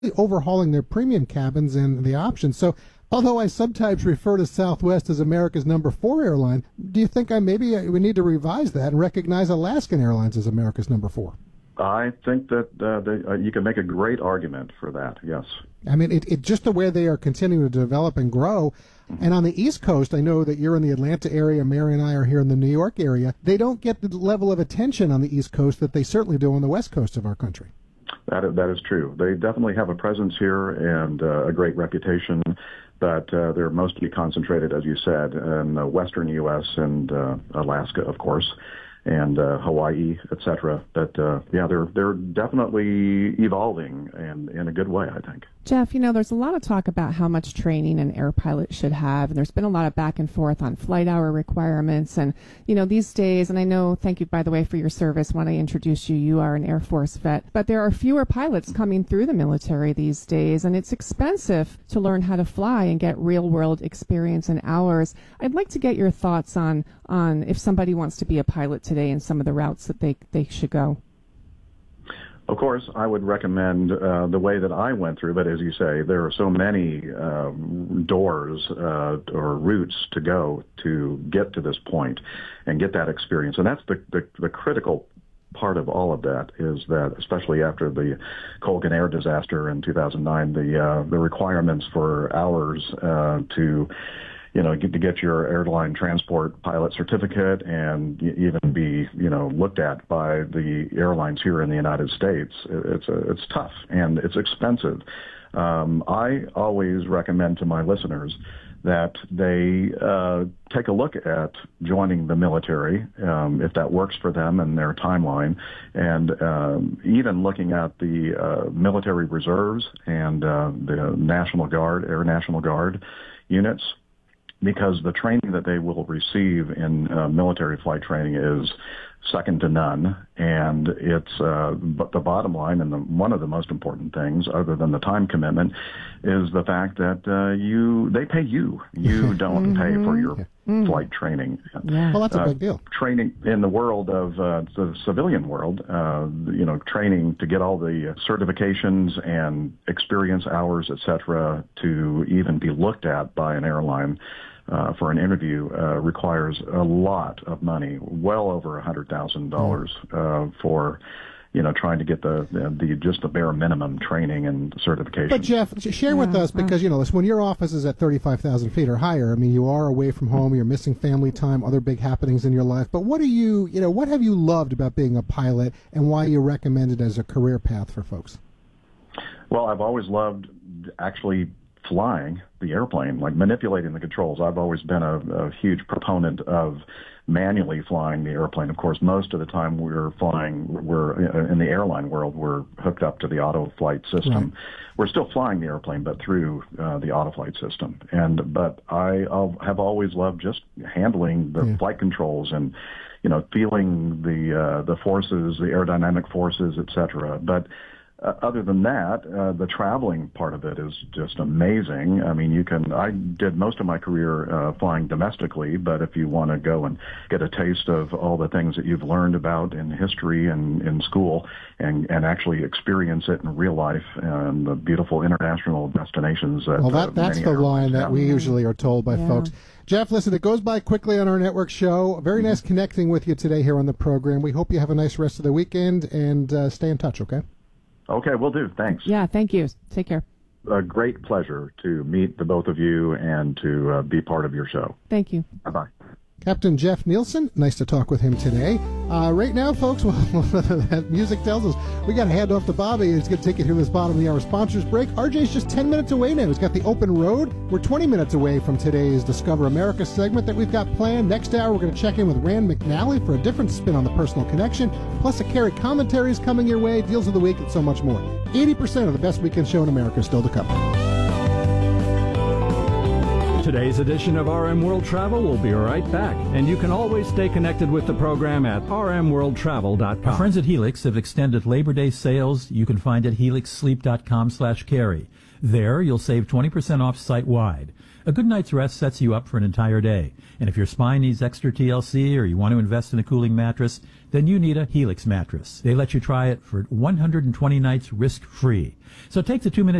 overhauling their premium cabins and the options. So although I sometimes refer to Southwest as America's #4 airline, do you think we need to revise that and recognize Alaskan Airlines as America's #4? I think that you can make a great argument for that, yes. I mean, it just the way they are continuing to develop and grow. And on the East Coast, I know that you're in the Atlanta area, Mary and I are here in the New York area. They don't get the level of attention on the East Coast that they certainly do on the West Coast of our country. That is true. They definitely have a presence here and a great reputation, but they're mostly concentrated, as you said, in the western U.S. and Alaska, of course, and Hawaii, etc. But yeah, they're definitely evolving and in a good way, I think. Jeff, there's a lot of talk about how much training an air pilot should have, and there's been a lot of back and forth on flight hour requirements. And, these days, and I know, thank you, by the way, for your service. When I introduced you, you are an Air Force vet. But there are fewer pilots coming through the military these days, and it's expensive to learn how to fly and get real-world experience in hours. I'd like to get your thoughts on if somebody wants to be a pilot today and some of the routes that they should go. Of course, I would recommend the way that I went through, but as you say, there are so many doors or routes to go to get to this point and get that experience. And that's the critical part of all of that, is that, especially after the Colgan Air disaster in 2009, the requirements for hours to get your airline transport pilot certificate and even be, looked at by the airlines here in the United States. It's tough and it's expensive. I always recommend to my listeners that they take a look at joining the military, if that works for them and their timeline, and even looking at the military reserves and the National Guard, Air National Guard units, because the training that they will receive in military flight training is second to none. And it's but the bottom line, and one of the most important things, other than the time commitment, is the fact that they pay you. You don't pay for your flight training. Yeah. Well, that's a big deal. Training in the world of the civilian world, training to get all the certifications and experience hours, etc., to even be looked at by an airline for an interview requires a lot of money, well over $100,000 for trying to get the bare minimum training and certification. But Jeff, share with us, because listen, when your office is at 35,000 feet or higher, I mean, you are away from home, you're missing family time, other big happenings in your life. But what have you loved about being a pilot, and why you recommend it as a career path for folks? Well, I've always loved actually flying the airplane, like manipulating the controls. I've always been a huge proponent of manually flying the airplane. Of course, most of the time we're in the airline world, we're hooked up to the auto flight system. Right. We're still flying the airplane, but through the auto flight system. But I have always loved just handling the flight controls and feeling the forces, the aerodynamic forces, etc. But other than that, the traveling part of it is just amazing. I mean, I did most of my career flying domestically, but if you want to go and get a taste of all the things that you've learned about in history and in school and actually experience it in real life and the beautiful international destinations that's the line that we usually are told by folks. Jeff, listen, it goes by quickly on our network show. Very nice connecting with you today here on the program. We hope you have a nice rest of the weekend, and stay in touch, okay? Okay, will do. Thanks. Yeah, thank you. Take care. A great pleasure to meet the both of you and to be part of your show. Thank you. Bye-bye. Captain Jeff Nielsen, nice to talk with him today. Right now, folks, that music tells us we got to hand off to Bobby. He's going to take you through this bottom of the hour sponsors break. RJ's just 10 minutes away now. He's got the open road. We're 20 minutes away from today's Discover America segment that we've got planned. Next hour, we're going to check in with Rand McNally for a different spin on the personal connection. Plus, a Carrie commentary is coming your way, deals of the week, and so much more. 80% of the best weekend show in America is still to come. Today's edition of RM World Travel will be right back, and you can always stay connected with the program at rmworldtravel.com. Our friends at Helix have extended Labor Day sales you can find at helixsleep.com/carry. There, you'll save 20% off site-wide. A good night's rest sets you up for an entire day. And if your spine needs extra TLC or you want to invest in a cooling mattress, then you need a Helix mattress. They let you try it for 120 nights risk-free. So take the 2-minute